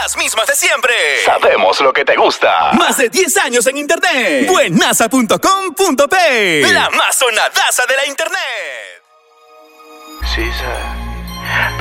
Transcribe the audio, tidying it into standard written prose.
las mismas de siempre. Sabemos lo que te gusta. Más de 10 años en internet. Buenaza.com.pe. La más sonadaza de la internet. Sí, sir.